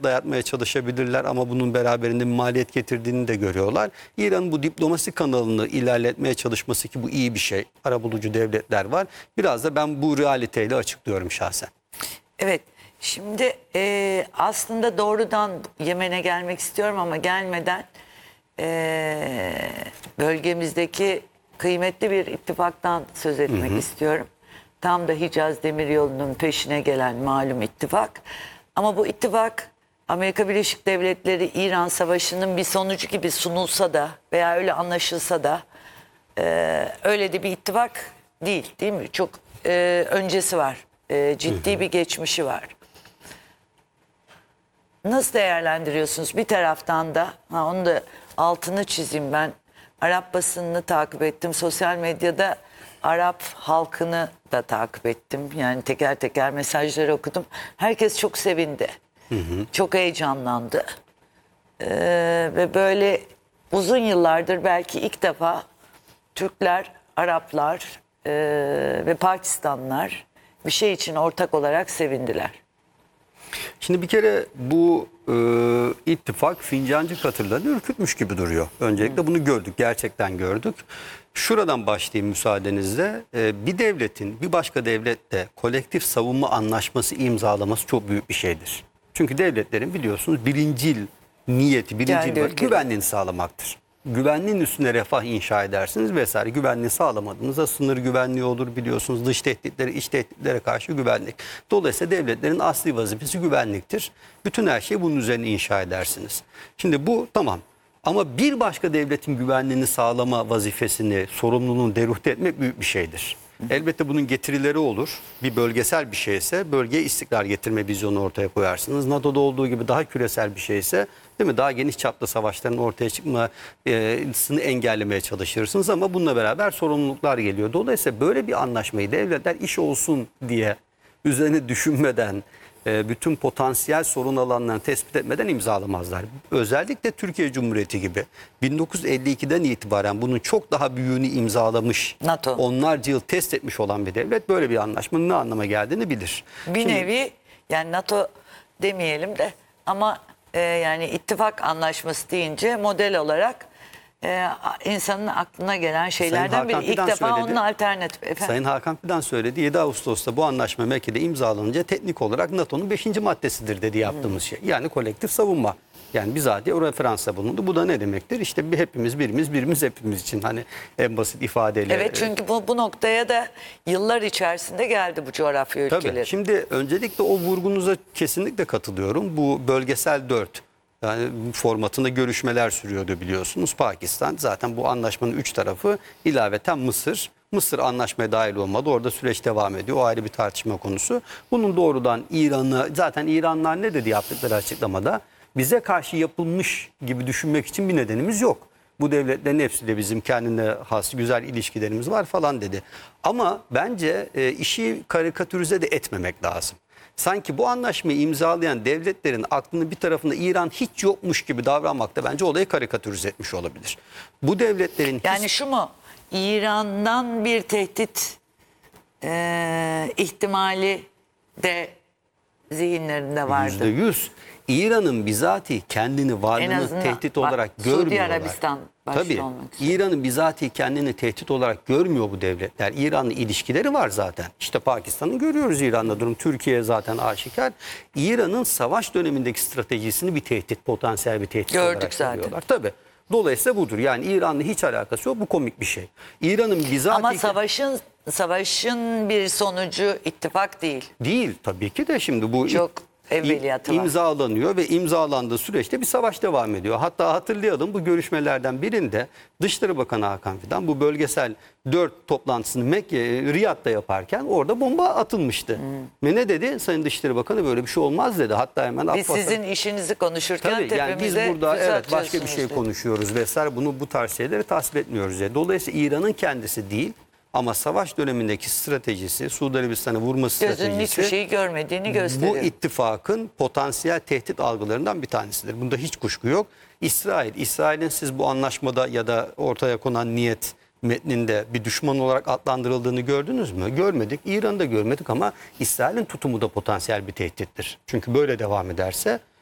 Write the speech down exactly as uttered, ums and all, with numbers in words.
dayatmaya çalışabilirler ama bunun beraberinde bir maliyet getirdiğini de görüyorlar. İran'ın bu diplomasi kanalını ilerletmeye çalışması, ki bu iyi bir şey. Arabulucu devletler var. Biraz da ben bu realiteyle açıklıyorum şahsen. Evet. Şimdi e, aslında doğrudan Yemen'e gelmek istiyorum ama gelmeden e, bölgemizdeki kıymetli bir ittifaktan söz etmek hı hı. istiyorum. Tam da Hicaz Demiryolu'nun peşine gelen malum ittifak. Ama bu ittifak Amerika Birleşik Devletleri İran Savaşı'nın bir sonucu gibi sunulsa da veya öyle anlaşılsa da e, öyle de bir ittifak değil, değil mi? Çok e, öncesi var. E, ciddi hı hı. bir geçmişi var. Nasıl değerlendiriyorsunuz? Bir taraftan da ha, onu da altını çizeyim ben. Arap basınını takip ettim. Sosyal medyada Arap halkını da takip ettim. Yani teker teker mesajları okudum. Herkes çok sevindi. Hı hı. Çok heyecanlandı. Ee, ve böyle uzun yıllardır belki ilk defa Türkler, Araplar e, ve Pakistanlılar bir şey için ortak olarak sevindiler. Şimdi bir kere bu e, ittifak fincancı katırlarını ürkütmüş gibi duruyor. Öncelikle Hı. bunu gördük, gerçekten gördük. Şuradan başlayayım müsaadenizle. E, bir devletin bir başka devlette kolektif savunma anlaşması imzalaması çok büyük bir şeydir. Çünkü devletlerin biliyorsunuz birincil niyeti, birincil var, güvenliğini sağlamaktır. Güvenliğin üstüne refah inşa edersiniz vesaire. Güvenliği sağlamadığınızda sınır güvenliği olur biliyorsunuz. Dış tehditlere, iç tehditlere karşı güvenlik. Dolayısıyla devletlerin asli vazifesi güvenliktir. Bütün her şeyi bunun üzerine inşa edersiniz. Şimdi bu tamam. Ama bir başka devletin güvenliğini sağlama vazifesini, sorumluluğunu deruhte etmek büyük bir şeydir. Elbette bunun getirileri olur. Bir bölgesel bir şeyse bölgeye istikrar getirme vizyonu ortaya koyarsınız. NATO'da olduğu gibi daha küresel bir şeyse, değil mi, daha geniş çaplı savaşların ortaya çıkmasını engellemeye çalışırsınız ama bununla beraber sorumluluklar geliyor. Dolayısıyla böyle bir anlaşmayı devletler iş olsun diye üzerine düşünmeden, bütün potansiyel sorun alanlarını tespit etmeden imzalamazlar. Özellikle Türkiye Cumhuriyeti gibi bin dokuz yüz elli ikiden itibaren bunun çok daha büyüğünü imzalamış, NATO, onlarca yıl test etmiş olan bir devlet böyle bir anlaşmanın ne anlama geldiğini bilir. Bir Şimdi, nevi yani NATO demeyelim de ama e, yani ittifak anlaşması deyince model olarak e, insanın aklına gelen şeylerden biri. İlk defa söyledi, onun alternatif. Efendim? Sayın Hakan Fidan söyledi. yedi Ağustos'ta bu anlaşma Mekke'de imzalanınca teknik olarak NATO'nun beşinci maddesidir dedi yaptığımız hmm. şey. Yani kolektif savunma. Yani bizatihi o referansa bulundu. Bu da ne demektir? İşte bir hepimiz birimiz, birimiz hepimiz için, hani en basit ifadeyle. Evet, çünkü bu, bu noktaya da yıllar içerisinde geldi bu coğrafya ülkeleri. Tabii. Şimdi öncelikle o vurgunuza kesinlikle katılıyorum. Bu bölgesel dört yani formatında görüşmeler sürüyordu biliyorsunuz. Pakistan zaten bu anlaşmanın üç tarafı, ilaveten Mısır. Mısır anlaşmaya dahil olmadı. Orada süreç devam ediyor. O ayrı bir tartışma konusu. Bunun doğrudan İran'ı, zaten İranlılar ne dedi yaptıkları açıklamada? Bize karşı yapılmış gibi düşünmek için bir nedenimiz yok. Bu devletlerin hepsiyle bizim kendine has güzel ilişkilerimiz var falan dedi. Ama bence e, işi karikatürize de etmemek lazım. Sanki bu anlaşmayı imzalayan devletlerin aklının bir tarafında İran hiç yokmuş gibi davranmakta bence olayı karikatürize etmiş olabilir. Bu devletlerin... Yani hiç... şu mu? İran'dan bir tehdit e, ihtimali de zihinlerinde vardı. yüzde yüz. İran'ın bizatihi kendini, varlığını tehdit olarak görmüyorlar. Suudi Arabistan başta Tabii, olmak üzere. İran'ın bizatihi kendini tehdit olarak görmüyor bu devletler. İran'la ilişkileri var zaten. İşte Pakistan'ı görüyoruz, İran'la durum. Türkiye zaten aşikar. İran'ın savaş dönemindeki stratejisini bir tehdit, potansiyel bir tehdit gördük olarak zaten. görüyorlar. Tabii. Dolayısıyla budur. Yani İran'la hiç alakası yok. Bu komik bir şey. İran'ın bizatihi... Ama savaşın savaşın bir sonucu ittifak değil. Değil tabii ki de şimdi bu... Çok evveliyatı var. İmzalanıyor ve imzalandığı süreçte bir savaş devam ediyor. Hatta hatırlayalım, bu görüşmelerden birinde Dışişleri Bakanı Hakan Fidan bu bölgesel dört toplantısını Mekke, Riyad'da yaparken orada bomba atılmıştı. Hmm. Ve ne dedi? Sayın Dışişleri Bakanı böyle bir şey olmaz dedi. Hatta hemen... Biz Abbas'a... sizin işinizi konuşurken tabii, yani biz burada evet başka bir şey dedi. konuşuyoruz vesaire. Bunu, bu tarz şeyleri tasvip etmiyoruz. Yani. Dolayısıyla İran'ın kendisi değil, ama savaş dönemindeki stratejisi, Suudi Arabistan'ı vurma stratejisi... Gözünün hiçbir şeyi görmediğini gösteriyor. Bu ittifakın potansiyel tehdit algılarından bir tanesidir. Bunda hiç kuşku yok. İsrail, İsrail'in siz bu anlaşmada ya da ortaya konan niyet metninde bir düşman olarak adlandırıldığını gördünüz mü? Görmedik. İran'da görmedik ama İsrail'in tutumu da potansiyel bir tehdittir. Çünkü böyle devam ederse